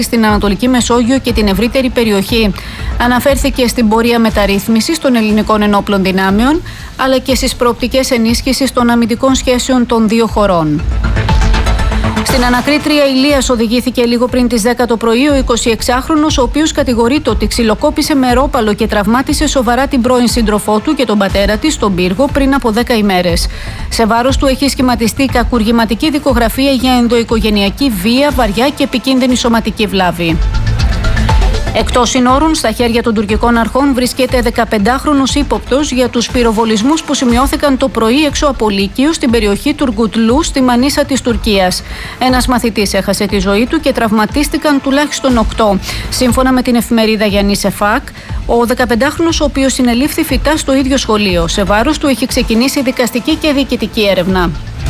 στην Ανατολική Μεσόγειο και την ευρύτερη περιοχή. Αναφέρθηκε στην πορεία μεταρρύθμισης των ελληνικών ενόπλων δυνάμεων, αλλά και στις προοπτικές ενίσχυσης των αμυντικών σχέσεων των δύο χωρών. Στην ανακρίτρια Ηλίας οδηγήθηκε λίγο πριν τις 10 το πρωί ο 26χρονος, ο οποίος κατηγορείται ότι ξυλοκόπησε με ρόπαλο και τραυμάτισε σοβαρά την πρώην σύντροφό του και τον πατέρα της στον πύργο πριν από 10 ημέρες. Σε βάρος του έχει σχηματιστεί κακουργηματική δικογραφία για ενδοοικογενειακή βία, βαριά και επικίνδυνη σωματική βλάβη. Εκτός συνόρων, στα χέρια των τουρκικών αρχών βρίσκεται 15χρονος ύποπτος για τους πυροβολισμούς που σημειώθηκαν το πρωί έξω από Λύκειο στην περιοχή Τουργκουτλού στη Μανίσα της Τουρκίας. Ένας μαθητής έχασε τη ζωή του και τραυματίστηκαν τουλάχιστον 8. Σύμφωνα με την εφημερίδα Γιαννή Σεφάκ, ο 15χρονος, ο οποίος συνελήφθη φυτά στο ίδιο σχολείο. Σε βάρος του έχει ξεκινήσει δικαστική και διοικητική έρευνα.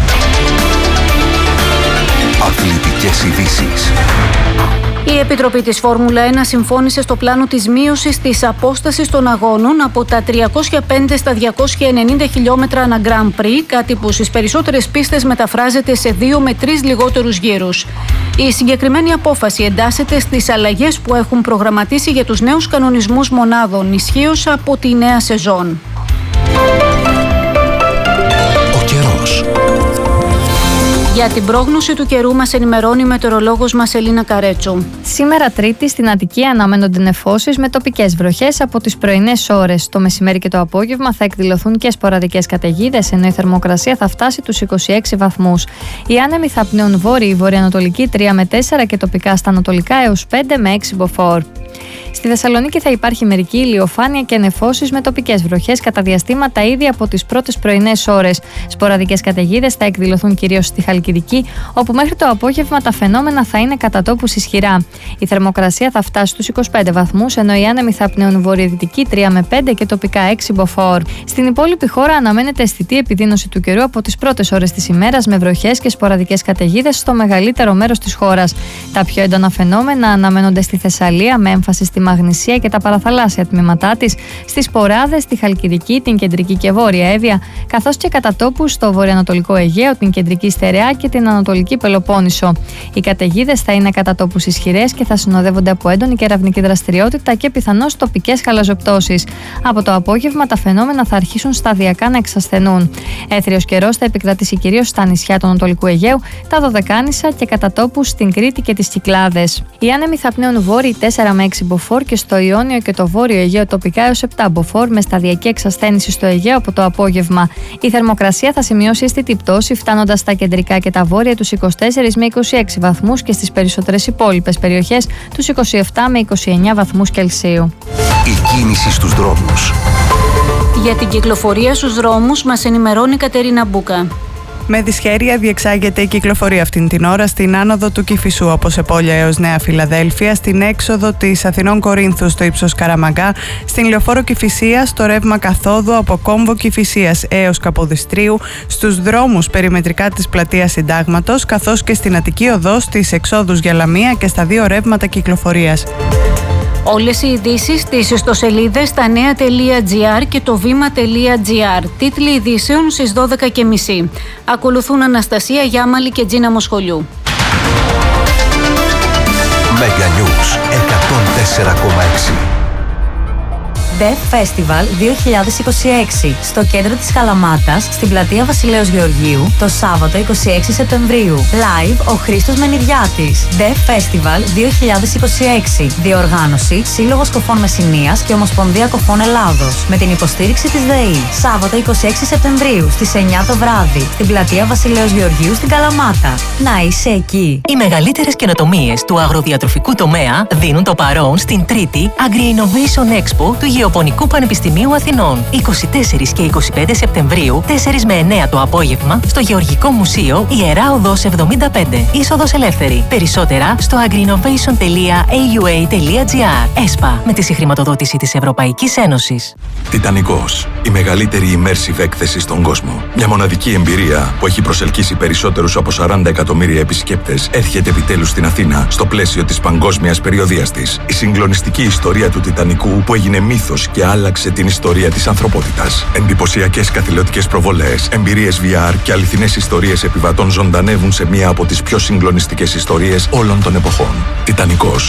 Αθλητικές ειδήσεις. Η Επιτροπή της Φόρμουλα 1 συμφώνησε στο πλάνο της μείωσης της απόστασης των αγώνων από τα 305 στα 290 χιλιόμετρα ανά Grand Prix, κάτι που στις περισσότερες πίστες μεταφράζεται σε 2 με 3 λιγότερους γύρους. Η συγκεκριμένη απόφαση εντάσσεται στις αλλαγές που έχουν προγραμματίσει για τους νέους κανονισμούς μονάδων ισχύως από τη νέα σεζόν. Ο καιρός. Για την πρόγνωση του καιρού μας ενημερώνει η μετεωρολόγος μας Ελίνα Καρέτσου. Σήμερα Τρίτη στην Αττική αναμένονται νεφώσεις με τοπικές βροχές από τις πρωινές ώρες. Το μεσημέρι και το απόγευμα θα εκδηλωθούν και σποραδικές καταιγίδες, ενώ η θερμοκρασία θα φτάσει τους 26 βαθμούς. Οι άνεμοι θα πνέουν βόρειοι, βορειοανατολική 3 με 4 και τοπικά στα ανατολικά έως 5 με 6 μποφόρ. Στη Θεσσαλονίκη θα υπάρχει μερική ηλιοφάνεια και νεφώσεις με τοπικές βροχές κατά διαστήματα ήδη από τις πρώτες πρωινές ώρες. Σποραδικές καταιγίδες θα εκδηλωθούν κυρίως στη Χαλκιδική, όπου μέχρι το απόγευμα τα φαινόμενα θα είναι κατά τόπους ισχυρά. Η θερμοκρασία θα φτάσει στους 25 βαθμούς, ενώ οι άνεμοι θα πνέουν βορειοδυτική 3 με 5 και τοπικά 6 μποφόρ. Στην υπόλοιπη χώρα αναμένεται αισθητή επιδείνωση του καιρού από τις πρώτες ώρες της ημέρας, με βροχές και σποραδικές καταιγίδες στο μεγαλύτερο μέρος της χώρας. Τα πιο έντονα φαινόμενα αναμένονται στη Θεσσαλία, με έμφαση στη Μαγνησία και τα παραθαλάσσια τμήματά της, στις Ποράδες, τη Χαλκιδική, την κεντρική και βόρεια Εύβοια, καθώς και κατά τόπους στο βορειοανατολικό Αιγαίο, την κεντρική Στερεά και την ανατολική Πελοπόννησο. Οι καταιγίδες θα είναι κατά τόπους ισχυρές και θα συνοδεύονται από έντονη κεραυνική δραστηριότητα και πιθανώς τοπικές χαλαζοπτώσεις. Από το απόγευμα τα φαινόμενα θα αρχίσουν σταδιακά να εξασθενούν. Έθριος καιρός θα επικρατήσει κυρίως στα νησιά του Ανατολικού Αιγαίου, τα Δωδεκάνησα και κατά τόπους στην Κρήτη και τις Κυκλάδες. Οι άνεμοι θα πνέουν βόρειοι 4 με 6 μποφόρ και στο Ιόνιο και το Βόρειο Αιγαίο τοπικά έως 7 μποφόρ, με σταδιακή εξασθένηση στο Αιγαίο από το απόγευμα. Η θερμοκρασία θα σημειώσει αισθητή πτώση, φτάνοντας στα κεντρικά και τα βόρεια τους 24 με 26 βαθμούς και στις περισσότερες υπόλοιπες περιοχές τους 27 με 29 βαθμούς Κελσίου. Η κίνηση στους δρόμους. Για την κυκλοφορία στους δρόμους μας ενημερώνει η Κατερίνα Μπούκα. Με δυσχέρεια διεξάγεται η κυκλοφορία αυτήν την ώρα στην άνοδο του Κηφισού από Σεπόλια έως Νέα Φιλαδέλφια, στην έξοδο της Αθηνών Κορίνθου στο ύψος Καραμαγκά, στην λεωφόρο Κηφισίας, στο ρεύμα καθόδου από Κόμβο Κηφισίας έως Καποδιστρίου, στους δρόμους περιμετρικά της πλατείας Συντάγματος, καθώς και στην Αττική οδό στις εξόδους για Λαμία και στα δύο ρεύματα κυκλοφορίας. Όλες οι ειδήσεις στις ιστοσελίδες stanea.gr και το βήμα.gr. Τίτλοι ειδήσεων στις 12:30. Ακολουθούν Αναστασία Γιάμαλη και Τζίνα Μοσχολιού. Mega News 104,6. Deaf Festival 2026 στο κέντρο της Καλαμάτας, στην πλατεία Βασιλέως Γεωργίου, το Σάββατο 26 Σεπτεμβρίου. Live ο Χρήστος Μενιδιάτης. Deaf Festival 2026. Διοργάνωση Σύλλογος Κοφών Μεσσηνίας και Ομοσπονδία Κοφών Ελλάδος. Με την υποστήριξη της ΔΕΗ. Σάββατο 26 Σεπτεμβρίου στις 9 το βράδυ, στην πλατεία Βασιλέως Γεωργίου στην Καλαμάτα. Να είσαι εκεί. Οι μεγαλύτερες καινοτομίες του αγροδιατροφικού τομέα δίνουν το παρόν στην τρίτη Agri-Innovation Expo του Γεωπονικού Πανεπιστημίου Αθηνών. 24 και 25 Σεπτεμβρίου, 4 με 9 το απόγευμα, στο Γεωργικό Μουσείο Ιερά Οδός 75. Είσοδος ελεύθερη. Περισσότερα στο agriinnovation.aua.gr. ΕΣΠΑ, με τη συγχρηματοδότηση της Ευρωπαϊκής Ένωσης. Τιτανικός, η μεγαλύτερη immersive έκθεση στον κόσμο. Μια μοναδική εμπειρία που έχει προσελκύσει περισσότερους από 40 εκατομμύρια επισκέπτες, έρχεται επιτέλους στην Αθήνα στο πλαίσιο της παγκόσμιας περιοδίας της. Η συγκλονιστική ιστορία του Τιτανικού που έγινε μύθος θρήνος και άλλαξε την ιστορία της ανθρωπότητας. Εντυπωσιακές καθηλωτικές προβολές, εμπειρίες VR και αληθινές ιστορίες επιβατών ζωντανεύουν σε μία από τις πιο συγκλονιστικές ιστορίες όλων των εποχών. Τιτανικός.